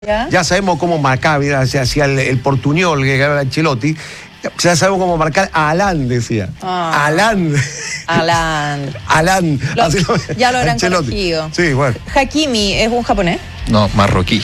Ya sabemos cómo marcar, hacia el portuñol que era Ancelotti. Ya sabemos cómo marcar a Alan, decía. Alan. Ya lo habrán corregido. Sí, bueno. Hakimi, ¿es un japonés? No, marroquí.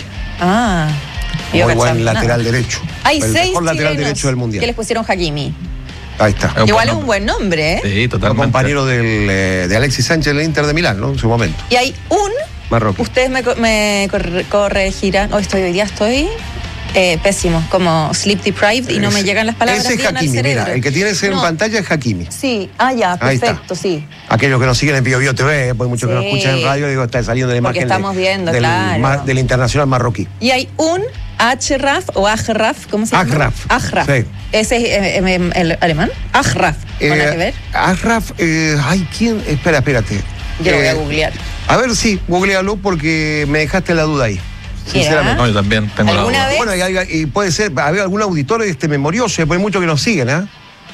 Muy buen lateral derecho. Hay el 6 mejor lateral derecho del mundial. que les pusieron Hakimi. Ahí está. Igual es un buen nombre, ¿eh? Sí, totalmente. Fue compañero de Alexis Sánchez en el Inter de Milán, ¿no? En su momento. Y hay un... Marroquí. Ustedes me corregirán. Hoy día estoy pésimo, como sleep deprived y no me llegan las palabras. Ese es Hakimi, mira, el que tienes en pantalla es Hakimi. Sí, ya, perfecto, sí. Aquellos que nos siguen en Bio Bio TV, pues muchos que nos escuchan en radio, digo, está saliendo de imagen del internacional marroquí. Y hay un Achraf o Achraf, ¿cómo se llama? Achraf. Sí. ¿Ese es el alemán? Achraf, ¿con nada que ver? Achraf, ¿quién? Espérate. Yo lo voy a googlear. A ver, sí, googlealo porque me dejaste la duda ahí. Sinceramente. No, yo también tengo la duda. ¿Vez? Bueno, y puede ser, había algún auditor memorioso, pues hay muchos que nos siguen, ¿eh?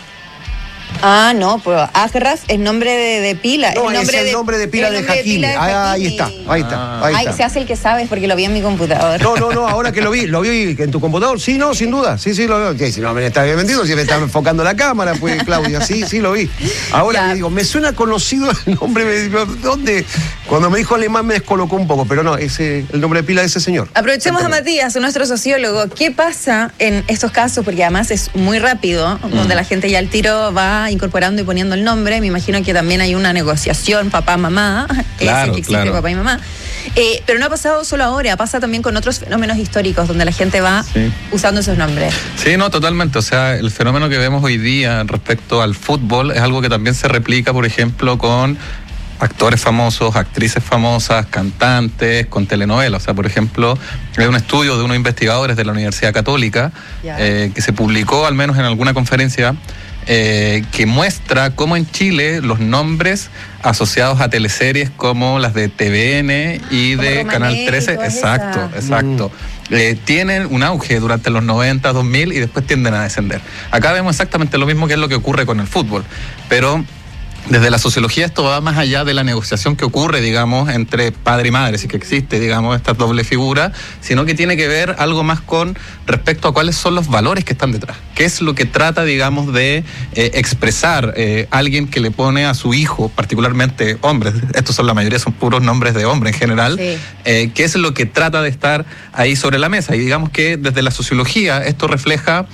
No, pero Achraf es nombre de pila. No, es el nombre de pila de Hakimi. Ahí está. Se hace el que sabes porque lo vi en mi computador. No, ahora que lo vi en tu computador, sí, no, sin duda. Sí, lo veo. Sí, si no me está bien vendido, si me está enfocando la cámara, pues Claudia, sí, lo vi. Ahora que digo, me suena conocido el nombre, ¿dónde? Cuando me dijo alemán me descolocó un poco, pero no, el nombre de pila de ese señor. Aprovechemos a Matías, nuestro sociólogo. ¿Qué pasa en estos casos? Porque además es muy rápido, donde la gente ya al tiro va incorporando y poniendo el nombre. Me imagino que también hay una negociación papá-mamá, claro, que existe papá y mamá. Pero no ha pasado solo ahora, pasa también con otros fenómenos históricos donde la gente va usando esos nombres. Sí, no, totalmente. O sea, el fenómeno que vemos hoy día respecto al fútbol es algo que también se replica, por ejemplo, con actores famosos, actrices famosas, cantantes, con telenovelas. O sea, por ejemplo, hay un estudio de unos investigadores de la Universidad Católica que se publicó, al menos en alguna conferencia, que muestra cómo en Chile los nombres asociados a teleseries como las de TVN y como de Canal 13, exacto. Tienen un auge durante los 90, 2000 y después tienden a descender. Acá vemos exactamente lo mismo que es lo que ocurre con el fútbol, pero desde la sociología esto va más allá de la negociación que ocurre, digamos, entre padre y madre, si que existe, digamos, esta doble figura, sino que tiene que ver algo más con respecto a cuáles son los valores que están detrás. ¿Qué es lo que trata, digamos, de expresar alguien que le pone a su hijo, particularmente hombres, estos son la mayoría, son puros nombres de hombre en general, qué es lo que trata de estar ahí sobre la mesa? Y digamos que desde la sociología esto refleja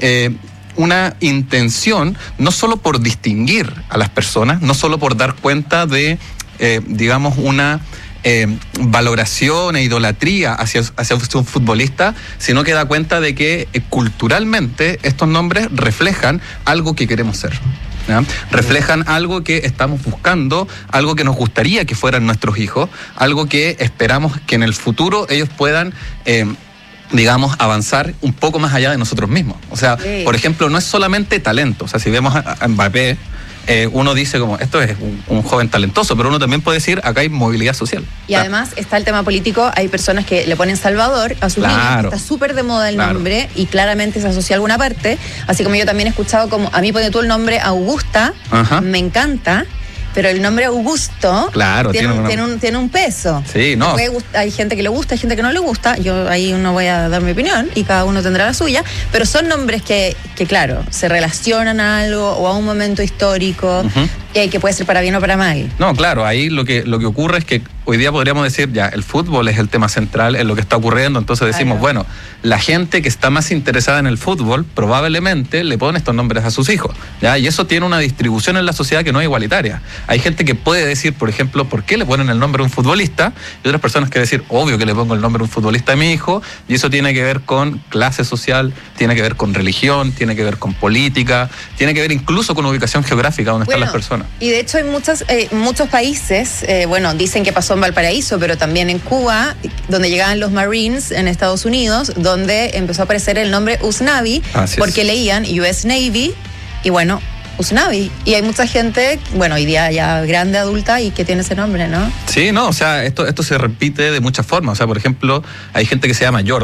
una intención, no solo por distinguir a las personas, no solo por dar cuenta de, digamos, una valoración e idolatría hacia un futbolista, sino que da cuenta de que culturalmente estos nombres reflejan algo que queremos ser. ¿Ya? Reflejan algo que estamos buscando, algo que nos gustaría que fueran nuestros hijos, algo que esperamos que en el futuro ellos puedan digamos, avanzar un poco más allá de nosotros mismos. O sea, por ejemplo, no es solamente talento. O sea, si vemos a Mbappé, uno dice como, esto es un joven talentoso, pero uno también puede decir, acá hay movilidad social. Y además está el tema político, hay personas que le ponen Salvador a sus niños, está súper de moda el nombre y claramente se asocia a alguna parte, así como yo también he escuchado como, a mí pone tú el nombre Augusta, me encanta, pero el nombre Augusto tiene un peso. Sí, no. Hay gente que le gusta, hay gente que no le gusta. Yo ahí no voy a dar mi opinión y cada uno tendrá la suya. Pero son nombres que claro, se relacionan a algo o a un momento histórico que puede ser para bien o para mal. No, claro, ahí lo que ocurre es que hoy día podríamos decir, ya, el fútbol es el tema central en lo que está ocurriendo, entonces decimos, bueno, la gente que está más interesada en el fútbol probablemente le pone estos nombres a sus hijos, ¿ya? Y eso tiene una distribución en la sociedad que no es igualitaria. Hay gente que puede decir, por ejemplo, ¿por qué le ponen el nombre a un futbolista? Y otras personas que decir, obvio que le pongo el nombre a un futbolista a mi hijo, y eso tiene que ver con clase social, tiene que ver con religión, tiene que ver con política, tiene que ver incluso con ubicación geográfica donde están las personas. Y de hecho hay muchos países, dicen que pasó en Valparaíso, pero también en Cuba, donde llegaban los Marines en Estados Unidos, donde empezó a aparecer el nombre Usnavi, porque leían US Navy, y bueno, Usnavi. Y hay mucha gente, hoy día ya grande, adulta, y que tiene ese nombre, ¿no? Sí, no, o sea, esto se repite de muchas formas. O sea, por ejemplo, hay gente que se llama Jordan,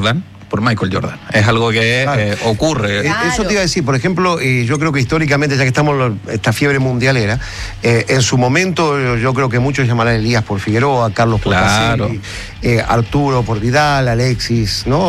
por Michael Jordan. Es algo que ocurre. Claro. Eso te iba a decir, por ejemplo, yo creo que históricamente, ya que estamos en esta fiebre mundialera, en su momento yo creo que muchos llamarán a Elías por Figueroa, Carlos por Caselli, Arturo por Vidal, Alexis, ¿no?